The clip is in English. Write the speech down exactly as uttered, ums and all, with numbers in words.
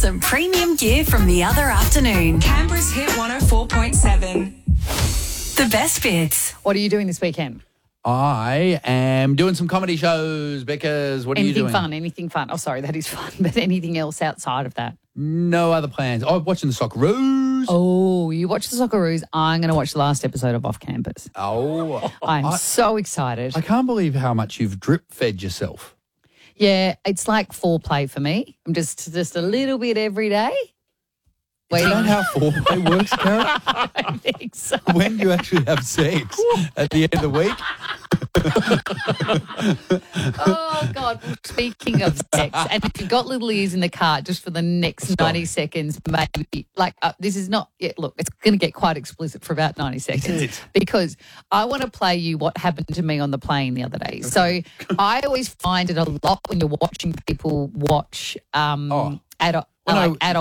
some premium gear from the other afternoon. Canberra's Hit one oh four point seven. The best bits. What are you doing this weekend? I am doing some comedy shows because what are Anything you doing? fun? Anything fun? Oh, sorry, that is fun. But anything else outside of that? No other plans. Oh, watching the Socceroos. Oh, you watch the Socceroos. I'm going to watch the last episode of Off Campus. Oh. I'm I, so excited. I can't believe how much you've drip fed yourself. Yeah, it's like foreplay for me. I'm just just a little bit every day. Waiting. Is that how foreplay works, Karen? I think so. When do you actually have sex? At the end of the week? Oh, God. Well, speaking of sex, and if you've got little ears in the car just for the next Stop. ninety seconds, maybe, like, uh, this is not, yeah, look, it's going to get quite explicit for about ninety seconds it? because I want to play you what happened to me on the plane the other day. So I always find it a lot when you're watching people watch um, Oh. adult, Well, no, like adult